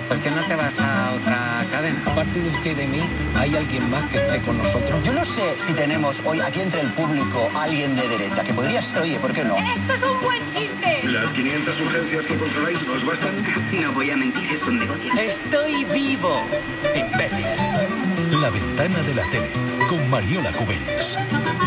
¿Por qué no te vas a otra cadena? Aparte de usted y de mí, ¿hay alguien más que esté con nosotros? Yo no sé si tenemos hoy aquí entre el público alguien de derecha, que podría ser, oye, ¿por qué no? ¡Esto es un buen chiste! ¿Las 500 urgencias que controláis no os bastan? No voy a mentir, es un negocio. ¡Estoy vivo, imbécil! La ventana de la tele, con Mariola Cubells.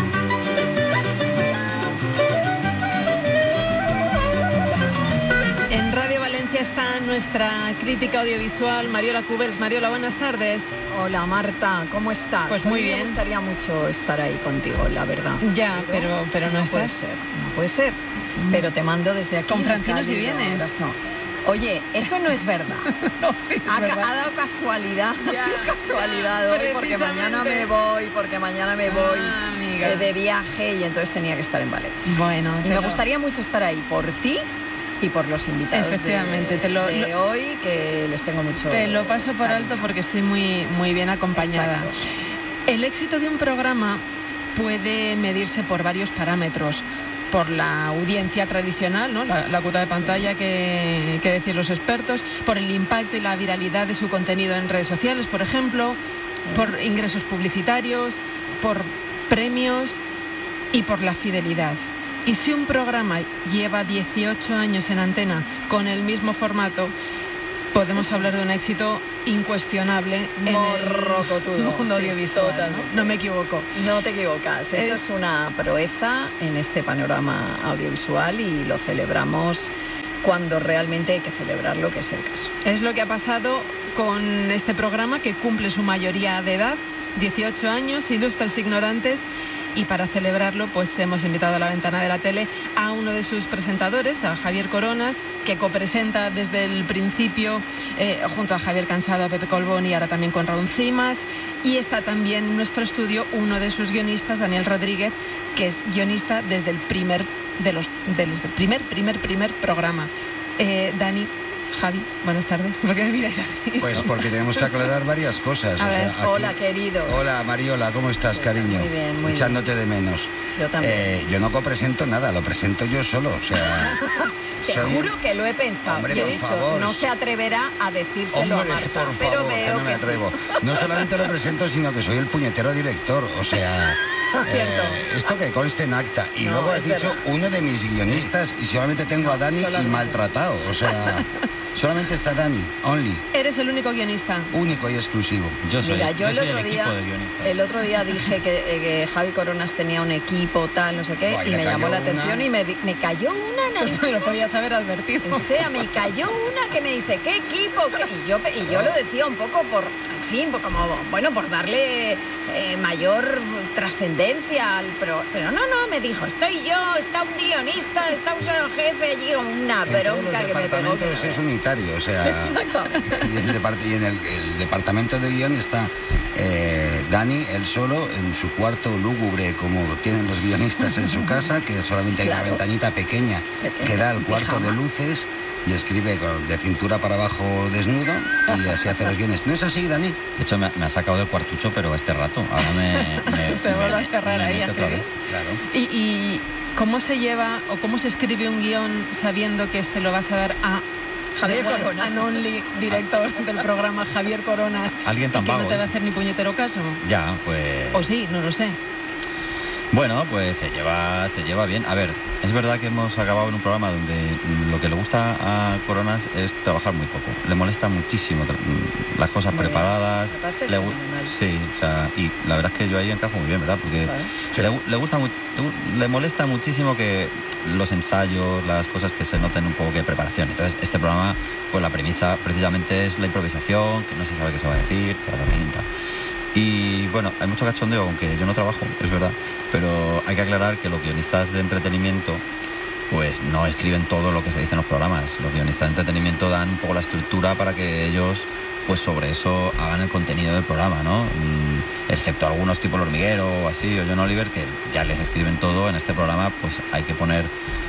En Radio Valencia está nuestra crítica audiovisual, Mariola Cubells. Mariola, buenas tardes. Hola Marta, ¿cómo estás? Pues muy bien. Me gustaría mucho estar ahí contigo, la verdad. Ya, pero no estás. No puede ser. Pero te mando desde aquí. Con Francino si vienes. Oye, eso no es verdad. No, sí es verdad. Ha dado casualidad, Ya, ha sido casualidad hoy, porque mañana me voy, amiga. de viaje y entonces tenía que estar en Valencia. Bueno, y me gustaría mucho estar ahí por ti y por los invitados. Efectivamente, de hoy, que les tengo mucho. Te lo paso por alto porque estoy muy bien acompañada. Exacto. El éxito de un programa puede medirse por varios parámetros. Por la audiencia tradicional, ¿no? La cuota de pantalla que decir los expertos, por el impacto y la viralidad de su contenido en redes sociales, por ejemplo, por ingresos publicitarios, por premios y por la fidelidad. Y si un programa lleva 18 años en antena con el mismo formato, podemos hablar de un éxito incuestionable en el mundo audiovisual. ¿No me equivoco? No te equivocas. Eso es una proeza en este panorama audiovisual y lo celebramos cuando realmente hay que celebrarlo, que es el caso. Es lo que ha pasado con este programa que cumple su mayoría de edad, 18 años, Ilustres Ignorantes. Y para celebrarlo, pues hemos invitado a la ventana de la tele a uno de sus presentadores, a Javier Coronas, que copresenta desde el principio junto a Javier Cansado, a Pepe Colbón y ahora también con Raúl Cimas. Y está también en nuestro estudio uno de sus guionistas, Daniel Rodríguez, que es guionista desde el primer programa. Dani, Javi, buenas tardes. ¿Por qué me miráis así? Pues porque tenemos que aclarar varias cosas. A ver, aquí... hola, queridos. Hola, Mariola, ¿cómo estás, cariño? Muy bien, muy Echándote de menos. Yo también. Yo no copresento nada, lo presento yo solo, o sea... Te juro que lo he pensado. Hombre, y he por dicho, favor. no se atreverá a decírselo Hombre, a Marta, por pero favor, veo que no me atrevo. No solamente lo presento, sino que soy el puñetero director, o sea... esto que conste en acta. Y No, luego has es dicho verdad. uno de mis guionistas y solamente tengo a Dani y maltratado, o sea... Solamente está Dani, only. Eres el único guionista. Único y exclusivo. Mira, yo el otro día dije que Javi Coronas tenía un equipo tal, no sé qué, Buah, y me llamó la atención una. y me cayó una en el... Me lo podías haber advertido. O sea, me cayó una que me dice, ¿qué equipo? Y yo lo decía un poco por, en fin, como, bueno, por darle mayor trascendencia al pero no, me dijo, estoy yo, está un guionista, está un jefe allí, una bronca que me pegó. Es unitario, o sea... Exacto. Y en el departamento de guión está Dani, él solo, en su cuarto lúgubre, como tienen los guionistas en su casa, que solamente hay una ventanita pequeña que da al cuarto de luces, y escribe de cintura para abajo desnudo, y así hace los guiones. ¿No es así, Dani? De hecho, me ha sacado del cuartucho, pero este rato. Ahora Te vuelvo a cerrar ahí a escribir. Claro. ¿Y cómo se lleva o cómo se escribe un guión sabiendo que se lo vas a dar a Javier Coronas, an only director del programa, Javier Coronas? Alguien tan y que vago, no te va a hacer ni puñetero caso. Ya, pues... O sí, no lo sé. Bueno, pues se lleva bien. A ver, es verdad que hemos acabado en un programa donde lo que le gusta a Coronas es trabajar muy poco. Le molesta muchísimo las cosas Muy preparadas. bien. Me parece fenomenal. Sí, o sea, y la verdad es que yo ahí encajo muy bien, ¿verdad? Porque le molesta muchísimo que los ensayos, las cosas que se noten un poco que preparación. Entonces, este programa, pues la premisa precisamente es la improvisación, que no se sabe qué se va a decir, tal. Y bueno, hay mucho cachondeo, aunque yo no trabajo, es verdad, pero hay que aclarar que los guionistas de entretenimiento pues no escriben todo lo que se dice en los programas. Los guionistas de entretenimiento dan un poco la estructura para que ellos pues sobre eso hagan el contenido del programa, ¿no? Excepto algunos tipo El Hormiguero o así, o John Oliver, que ya les escriben todo. En este programa pues hay que poner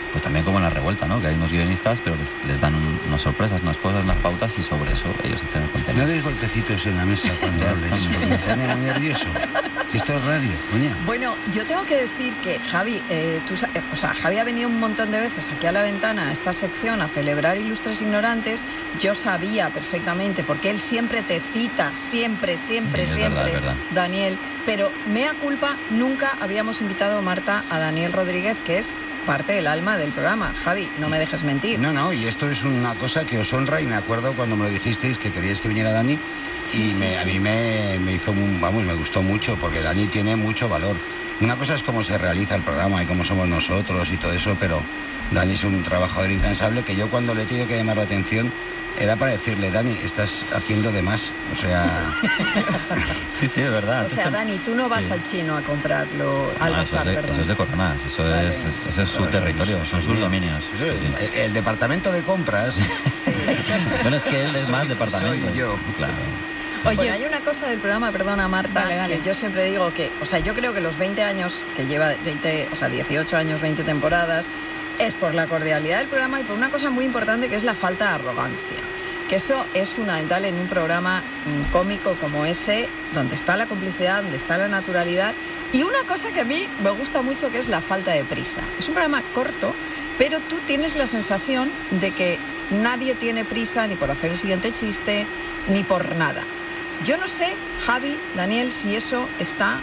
pues también como en La Revuelta, ¿no? Que hay unos guionistas, pero les dan unas sorpresas, unas cosas, unas pautas, y sobre eso ellos hacen el contenido. No des golpecitos en la mesa cuando hables, porque me pone muy nervioso. Esto es radio, coña. Bueno, yo tengo que decir que Javi, Javi ha venido un montón de veces aquí a La Ventana, a esta sección, a celebrar Ilustres Ignorantes. Yo sabía perfectamente, porque él siempre te cita, siempre, verdad. Daniel. Pero mea culpa, nunca habíamos invitado, Marta, a Daniel Rodríguez, que es parte del alma del programa. Javi, no me dejes mentir. No, y esto es una cosa que os honra, y me acuerdo cuando me lo dijisteis que queríais que viniera Dani. A mí me hizo, me gustó mucho, porque Dani tiene mucho valor. Una cosa es cómo se realiza el programa y cómo somos nosotros y todo eso, pero Dani es un trabajador incansable, que yo cuando le he tenido que llamar la atención era para decirle: Dani, estás haciendo de más, o sea... Sí, es verdad. O sea, Dani, tú no vas al chino a comprarlo, al bazar, perdón. Eso es de Coronas, eso es su territorio, son sus dominios. El departamento de compras... Bueno, es que él es más departamento. Soy yo. Claro. Oye, bueno, hay una cosa del programa, perdona Marta, dale. que yo siempre digo que, yo creo que los 20 años que lleva, 18 años, 20 temporadas, es por la cordialidad del programa y por una cosa muy importante, que es la falta de arrogancia. Que eso es fundamental en un programa cómico como ese, donde está la complicidad, donde está la naturalidad. Y una cosa que a mí me gusta mucho, que es la falta de prisa. Es un programa corto, pero tú tienes la sensación de que nadie tiene prisa ni por hacer el siguiente chiste, ni por nada. Yo no sé, Javi, Daniel, si eso está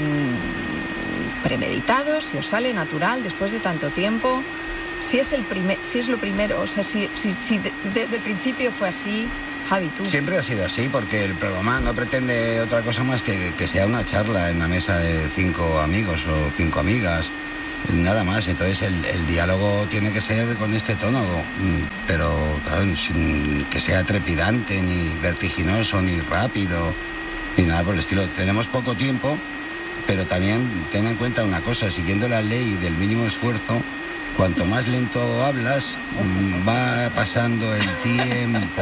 premeditado, si os sale natural después de tanto tiempo, si es lo primero, o sea, si desde el principio fue así. Javi, tú. Siempre ha sido así, porque el programa no pretende otra cosa más que sea una charla en una mesa de 5 amigos o 5 amigas, nada más. Entonces el diálogo tiene que ser con este tono, pero claro, sin que sea trepidante, ni vertiginoso, ni rápido, ni nada por el estilo. Tenemos poco tiempo, pero también ten en cuenta una cosa: siguiendo la ley del mínimo esfuerzo, cuanto más lento hablas, va pasando el tiempo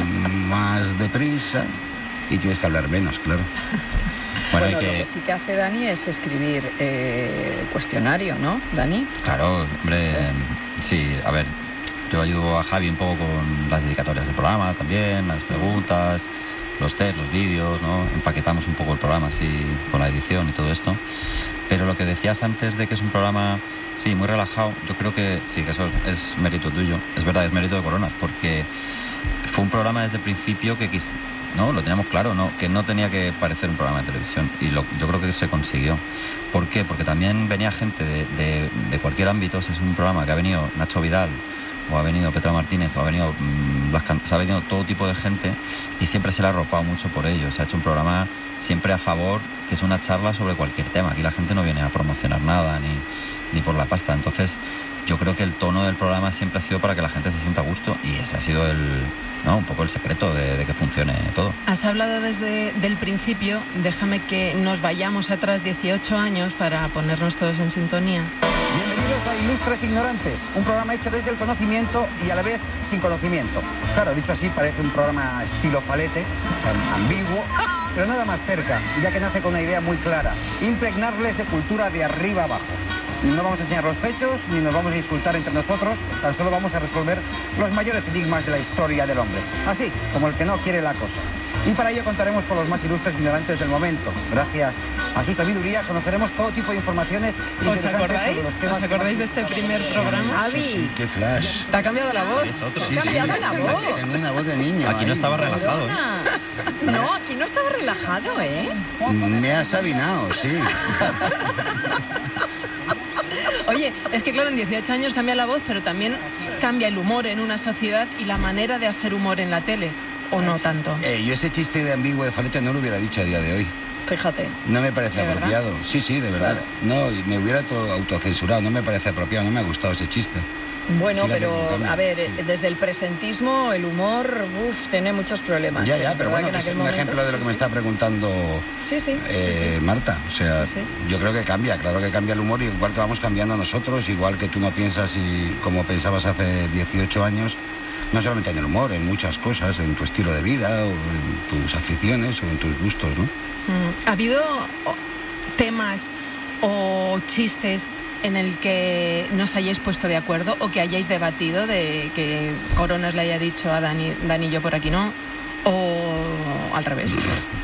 más deprisa y tienes que hablar menos, claro. Bueno, lo que sí que hace Dani es escribir cuestionario, ¿no, Dani? Claro, hombre, sí, a ver, yo ayudo a Javi un poco con las dedicatorias del programa también, las preguntas, los test, los vídeos, ¿no? Empaquetamos un poco el programa así con la edición y todo esto. Pero lo que decías antes de que es un programa, sí, muy relajado, yo creo que sí, que eso es mérito tuyo. Es verdad, es mérito de Coronas, porque fue un programa desde el principio que ¿no? Lo teníamos claro, ¿no? Que no tenía que parecer un programa de televisión, y yo creo que se consiguió. ¿Por qué? Porque también venía gente de cualquier ámbito. O sea, es un programa que ha venido Nacho Vidal, o ha venido Petra Martínez, o ha venido ha venido todo tipo de gente, y siempre se le ha arropado mucho por ello. Se ha hecho un programa siempre a favor, que es una charla sobre cualquier tema. Aquí la gente no viene a promocionar nada, ni por la pasta. Entonces yo creo que el tono del programa siempre ha sido para que la gente se sienta a gusto, y ese ha sido un poco el secreto de que funcione todo. Has hablado desde el principio, déjame que nos vayamos atrás 18 años para ponernos todos en sintonía. Bienvenidos a Ilustres Ignorantes, un programa hecho desde el conocimiento y a la vez sin conocimiento. Claro, dicho así, parece un programa estilo Falete, o sea, ambiguo, pero nada más cerca, ya que nace con una idea muy clara: impregnarles de cultura de arriba abajo. No vamos a enseñar los pechos, ni nos vamos a insultar entre nosotros, tan solo vamos a resolver los mayores enigmas de la historia del hombre. Así, como el que no quiere la cosa. Y para ello contaremos con los más ilustres ignorantes del momento. Gracias a su sabiduría conoceremos todo tipo de informaciones interesantes sobre los temas. ¿Os acordáis de este primer programa? Javi. Sí, qué flash. ¿Te ha cambiado la voz? Sí, ¿Te ha cambiado la voz? Tengo una voz de niño. Aquí no estaba relajado, ¿eh? No, aquí no estaba relajado, ¿eh? Me has avinado, sí. Oye, es que claro, en 18 años cambia la voz, pero también cambia el humor en una sociedad y la manera de hacer humor en la tele, ¿o no tanto? Yo ese chiste de ambiguo de Falete no lo hubiera dicho a día de hoy. Fíjate. No me parece apropiado. ¿Verdad? Sí, de verdad. Claro. No, me hubiera autocensurado, no me parece apropiado, no me ha gustado ese chiste. Bueno, fíjate, pero a ver, sí. Desde el presentismo el humor tiene muchos problemas. Ya, pero bueno, es un ejemplo de lo que me está preguntando Marta. O sea, yo creo que cambia, claro que cambia el humor, igual que vamos cambiando nosotros, igual que tú no piensas como pensabas hace 18 años, no solamente en el humor, en muchas cosas, en tu estilo de vida, o en tus aficiones, o en tus gustos, ¿no? ¿Ha habido temas o chistes en el que no os hayáis puesto de acuerdo o que hayáis debatido, de que Coronas le haya dicho a Dani, yo por aquí no, o al revés?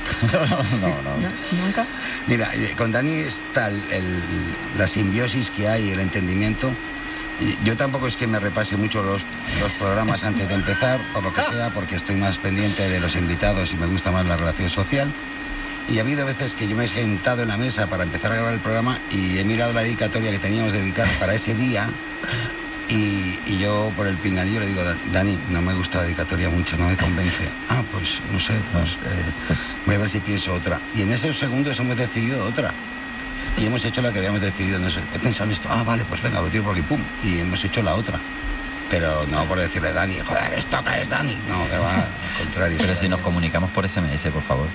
No. ¿Nunca? Mira, con Dani está la simbiosis que hay, el entendimiento. Yo tampoco es que me repase mucho los programas antes de empezar, por lo que sea, porque estoy más pendiente de los invitados y me gusta más la relación social. Y ha habido veces que yo me he sentado en la mesa para empezar a grabar el programa y he mirado la dedicatoria que teníamos dedicada para ese día y yo por el pinganillo le digo, Dani, no me gusta la dedicatoria mucho, no me convence. Pues no sé, voy a ver si pienso otra. Y en esos segundos hemos decidido otra. Y hemos hecho la que habíamos decidido. No sé, he pensado en esto, vale, pues venga, lo tiro por aquí, pum. Y hemos hecho la otra. Pero no por decirle Dani, joder, esto que es Dani. No, que va, al contrario. Pero si nos comunicamos por SMS, por favor.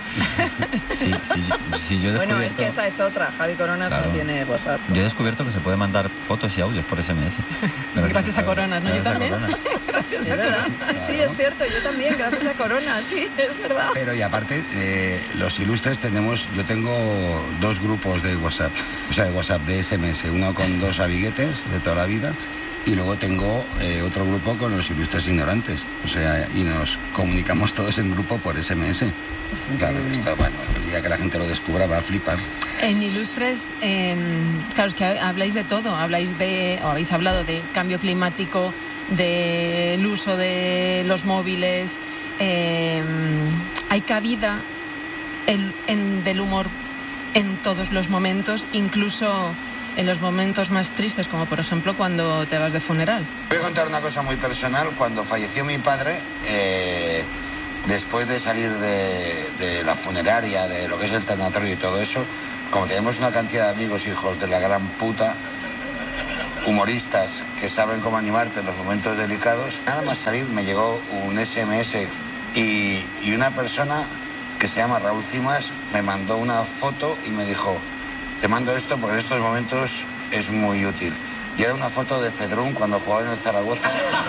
Si yo bueno, es que esa es otra. Javi Coronas no tiene WhatsApp. Yo he descubierto que se puede mandar fotos y audios por SMS. Gracias a Coronas, ¿no? Yo también. Gracias a Coronas. Sí, es cierto, yo también, gracias a Coronas, sí, es verdad. Pero y aparte, los ilustres yo tengo 2 grupos de WhatsApp, de SMS, uno con 2 amiguetes de toda la vida. Y luego tengo otro grupo con los ilustres ignorantes. Y nos comunicamos todos en grupo por SMS. Claro, esto, bueno, el día que la gente lo descubra va a flipar. En Ilustres, claro, es que habláis de todo. Habéis hablado de cambio climático, del uso de los móviles. Hay cabida del humor en todos los momentos, incluso en los momentos más tristes, como por ejemplo cuando te vas de funeral. Voy a contar una cosa muy personal. Cuando falleció mi padre, después de salir de la funeraria, de lo que es el tanatorio y todo eso, como tenemos una cantidad de amigos, hijos de la gran puta, humoristas que saben cómo animarte en los momentos delicados, nada más salir me llegó un SMS y una persona que se llama Raúl Cimas me mandó una foto y me dijo: te mando esto porque en estos momentos es muy útil. Y era una foto de Cedrún cuando jugaba en el Zaragoza.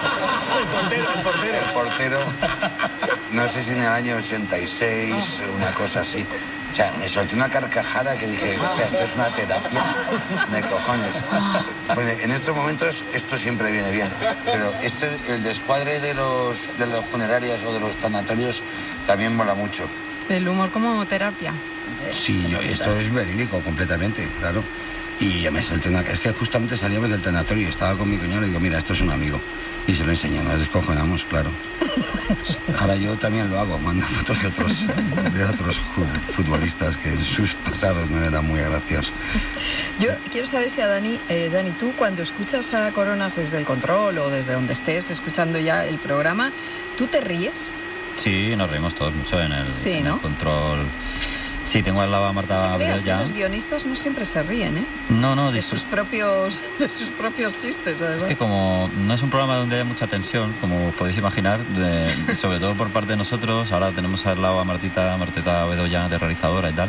El portero. No sé si en el año 86, una cosa así. O sea, me solté una carcajada que dije, hostia, esto es una terapia de cojones. Pues en estos momentos esto siempre viene bien. Pero el descuadre de las funerarias o de los tanatorios también mola mucho. El humor como terapia. Sí, esto es verídico completamente, claro. Y ya me solté es que justamente salíamos del tanatorio y estaba con mi cuñado y le digo, mira, esto es un amigo. Y se lo enseñó, nos descojonamos, claro. Ahora yo también lo hago, mando fotos de otros futbolistas que en sus pasados no eran muy graciosos. Yo quiero saber si a Dani, tú cuando escuchas a Coronas desde el control o desde donde estés escuchando ya el programa, ¿tú te ríes? Sí, nos reímos todos mucho en el control. Sí, tengo al lado a Marta Bedoya. Los guionistas no siempre se ríen, ¿eh? No. De sus propios chistes, además. Es que como no es un programa donde haya mucha tensión, como podéis imaginar, sobre todo por parte de nosotros, ahora tenemos al lado a Martita Bedoya, de realizadora y tal,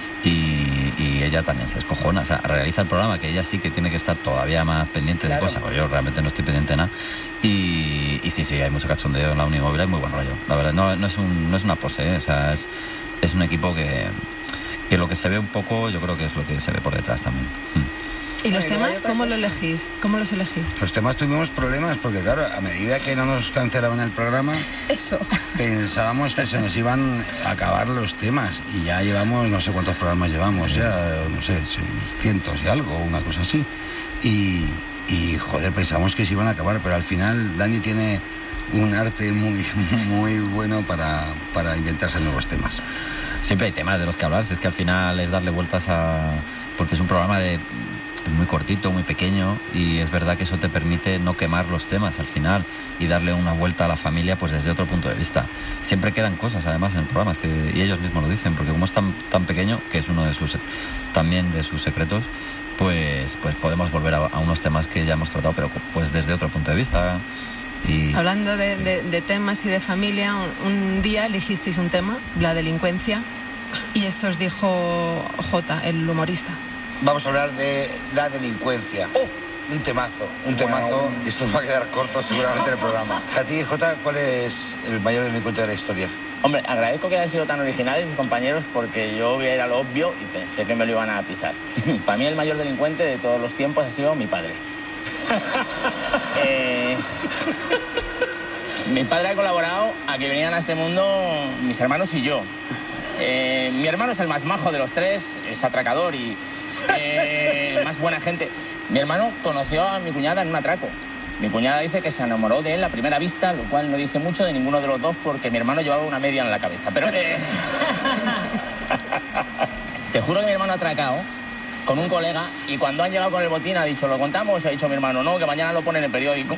y ella también se descojona, o sea, realiza el programa, que ella sí que tiene que estar todavía más pendiente de cosas, porque yo realmente no estoy pendiente de nada, y sí, hay mucho cachondeo en la Unimóvil, es muy buen rollo, la verdad, no es una pose, o sea, es un equipo que lo que se ve un poco, yo creo que es lo que se ve por detrás también. ¿Y los temas cómo los elegís? Los temas tuvimos problemas porque, claro, a medida que no nos cancelaban el programa, pensábamos que se nos iban a acabar los temas y ya llevamos, no sé cuántos programas llevamos, ya, no sé, cientos y algo, una cosa así. Y joder, pensamos que se iban a acabar, pero al final Dani tiene un arte muy, muy bueno para inventarse nuevos temas. Siempre hay temas de los que hablar, si es que al final es darle vueltas porque es un programa muy cortito, muy pequeño, y es verdad que eso te permite no quemar los temas al final y darle una vuelta a la familia pues desde otro punto de vista. Siempre quedan cosas además en el programa, y ellos mismos lo dicen, porque como es tan pequeño, que es uno de sus secretos, pues podemos volver a unos temas que ya hemos tratado, pero pues desde otro punto de vista. Hablando de temas y de familia, un día elegisteis un tema, la delincuencia, y esto os dijo Jota, el humorista. Vamos a hablar de la delincuencia. Un temazo. Esto va a quedar corto seguramente en el programa. A ti, Jota, ¿cuál es el mayor delincuente de la historia? Hombre, agradezco que hayan sido tan originales mis compañeros porque yo era lo obvio y pensé que me lo iban a pisar. Para mí el mayor delincuente de todos los tiempos ha sido mi padre. Mi padre ha colaborado a que vinieran a este mundo mis hermanos y yo. Mi hermano es el más majo de los tres, es atracador y más buena gente. Mi hermano conoció a mi cuñada en un atraco. Mi cuñada dice que se enamoró de él a primera vista, lo cual no dice mucho de ninguno de los dos porque mi hermano llevaba una media en la cabeza. Pero te juro que mi hermano ha atracado con un colega y cuando han llegado con el botín ha dicho, ¿lo contamos? Ha dicho mi hermano, no, que mañana lo ponen en el periódico.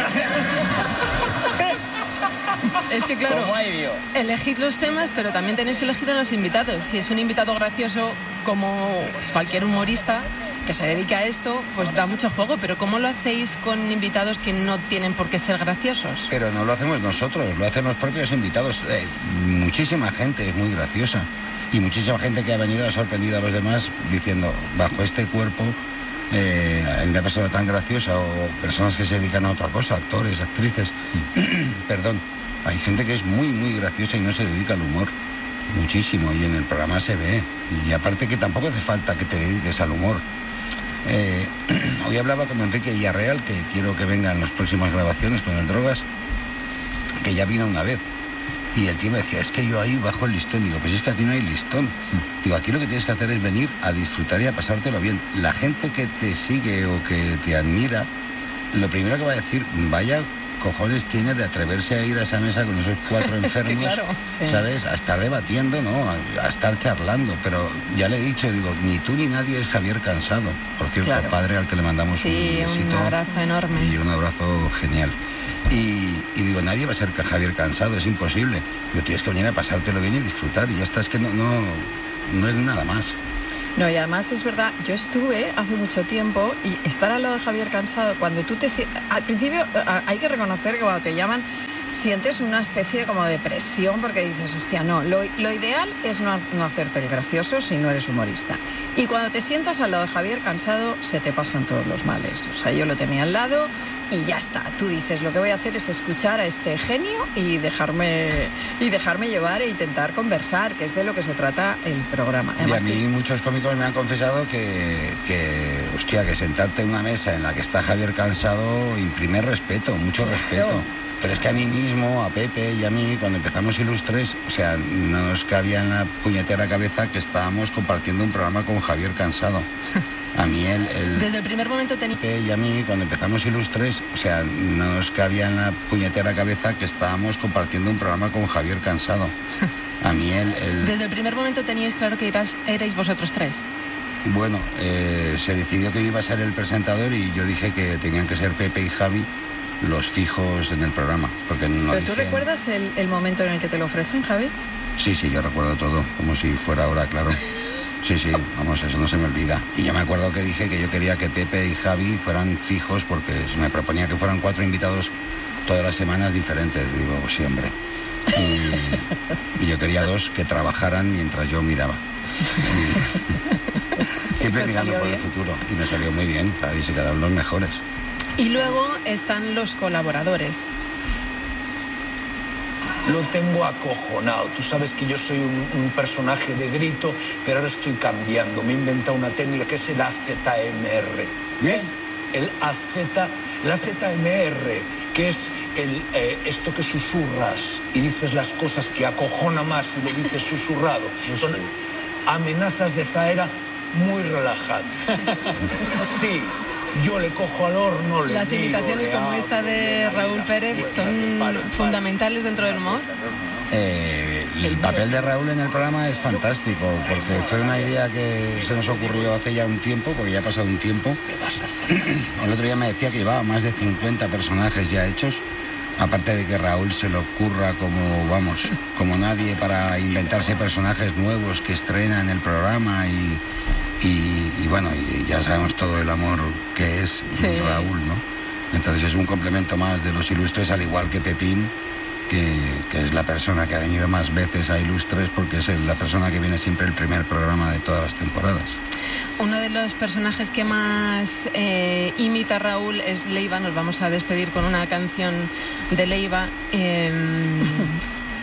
Es que claro, ¿cómo hay Dios? Elegid los temas, pero también tenéis que elegir a los invitados. Si es un invitado gracioso como cualquier humorista que se dedica a esto, pues da mucho juego. Pero ¿cómo lo hacéis con invitados que no tienen por qué ser graciosos? Pero no lo hacemos nosotros, lo hacen los propios invitados. Muchísima gente es muy graciosa y muchísima gente que ha venido ha sorprendido a los demás diciendo, bajo este cuerpo hay una persona tan graciosa, o personas que se dedican a otra cosa, actores, actrices. Perdón, hay gente que es muy, muy graciosa y no se dedica al humor. Muchísimo, y en el programa se ve. Y aparte que tampoco hace falta que te dediques al humor. Hoy hablaba con Enrique Villarreal, que quiero que venga en las próximas grabaciones con el Drogas, que ya vino una vez. Y el tío me decía, es que yo ahí bajo el listón. Digo, pues es que aquí no hay listón. Digo, aquí lo que tienes que hacer es venir a disfrutar y a pasártelo bien. La gente que te sigue o que te admira, lo primero que va a decir, vaya cojones tiene de atreverse a ir a esa mesa con esos 4 enfermos, claro, sí. ¿sabes? A estar debatiendo, ¿no? A estar charlando. Pero ya le he dicho, digo, ni tú ni nadie es Javier Cansado. Por cierto, claro. Padre al que le mandamos un besito. Un abrazo enorme. Y un abrazo genial. Y digo, nadie va a ser Javier Cansado, es imposible. Digo, tienes que venir a pasártelo bien y disfrutar. Y ya está, es que no es nada más. No, y además es verdad, yo estuve hace mucho tiempo y estar al lado de Javier Cansado, cuando tú al principio hay que reconocer que cuando te llaman sientes una especie como de presión porque dices, hostia, no, lo ideal es no hacerte el gracioso si no eres humorista. Y cuando te sientas al lado de Javier Cansado se te pasan todos los males. O sea, yo lo tenía al lado y ya está. Tú dices, lo que voy a hacer es escuchar a este genio y dejarme llevar e intentar conversar, que es de lo que se trata el programa. Además, y a mí muchos cómicos me han confesado que sentarte en una mesa en la que está Javier Cansado imprime respeto, mucho respeto. Pero es que a mí mismo, a Pepe y a mí, cuando empezamos Ilustres, o sea, no nos cabía en la puñetera cabeza que estábamos compartiendo un programa con Javier Cansado. A mí Desde el primer momento tenía... Pepe y a mí, cuando empezamos Ilustres, o sea, no nos cabía en la puñetera cabeza que estábamos compartiendo un programa con Javier Cansado. A mí Desde el primer momento teníais claro que erais vosotros tres. Bueno, se decidió que yo iba a ser el presentador y yo dije que tenían que ser Pepe y Javi los fijos en el programa. Porque no. ¿Pero tú recuerdas el momento en el que te lo ofrecen, Javi? Sí, yo recuerdo todo, como si fuera ahora, claro. Sí, vamos, eso no se me olvida. Y yo me acuerdo que dije que yo quería que Pepe y Javi fueran fijos porque se me proponía que fueran 4 invitados todas las semanas diferentes. Digo, sí, hombre. Y yo quería 2 que trabajaran mientras yo miraba. Siempre mirando por el futuro. Y me salió muy bien, claro, y se quedaron los mejores. Y luego están los colaboradores. Lo tengo acojonado. Tú sabes que yo soy un personaje de grito, pero ahora estoy cambiando. Me he inventado una técnica que es el AZMR. ¿Bien? El AZMR, que es esto que susurras y dices las cosas que acojona más si lo dices susurrado. Son amenazas de zaera muy relajantes. Sí. Yo le cojo al horno, le Las digo, imitaciones como esta de Raúl Pérez son fundamentales dentro del humor. El papel de Raúl en el programa es fantástico, porque fue una idea que se nos ocurrió hace ya un tiempo, porque ya ha pasado un tiempo. El otro día me decía que llevaba más de 50 personajes ya hechos, aparte de que Raúl se le ocurra como nadie para inventarse personajes nuevos que estrena en el programa y bueno, y ya sabemos todo el amor que es Raúl, ¿no? Entonces es un complemento más de los Ilustres, al igual que Pepín, que es la persona que ha venido más veces a Ilustres porque es la persona que viene siempre el primer programa de todas las temporadas. Uno de los personajes que más imita a Raúl es Leiva. Nos vamos a despedir con una canción de Leiva.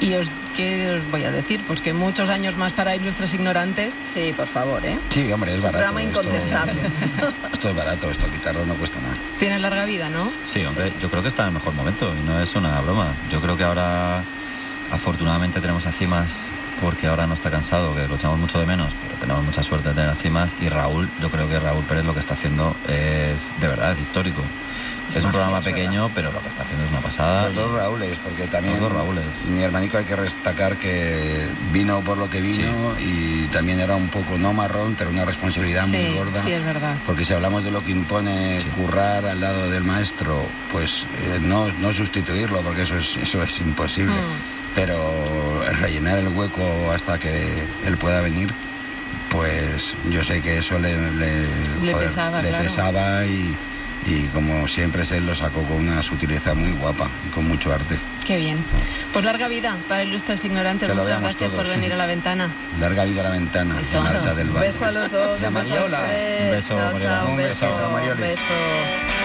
Y ¿qué os voy a decir? Pues que muchos años más para Ilustres Ignorantes. Sí, por favor, ¿eh? Sí, hombre, es barato. Programa incontestable. Esto es barato, esto quitarlo no cuesta nada. Tiene larga vida, ¿no? Sí, hombre, yo creo que está en el mejor momento y no es una broma. Yo creo que ahora, afortunadamente, tenemos a Cimas, porque ahora no está cansado, que lo echamos mucho de menos, pero tenemos mucha suerte de tener a Cimas. Y Raúl, yo creo que Raúl Pérez lo que está haciendo es, de verdad, es histórico. Es un programa pequeño, pero lo que está haciendo es una pasada. Los dos Raúles, porque también los dos Raúles. Mi hermanico hay que destacar que vino por lo que vino y también era un poco, no marrón, pero una responsabilidad muy gorda. Sí, es verdad. Porque si hablamos de lo que impone currar al lado del maestro, pues no sustituirlo, porque eso es imposible. Pero rellenar el hueco hasta que él pueda venir, pues yo sé que eso le pesaba y como siempre él lo sacó con una sutileza muy guapa y con mucho arte. Qué bien. Pues larga vida para Ilustres Ignorantes. Muchas gracias por venir a La Ventana. Larga vida a La Ventana, en Alta del Valle. Un beso a los dos. La Mariola. Un beso, Chao, chao, un besito, Marioli. Un beso.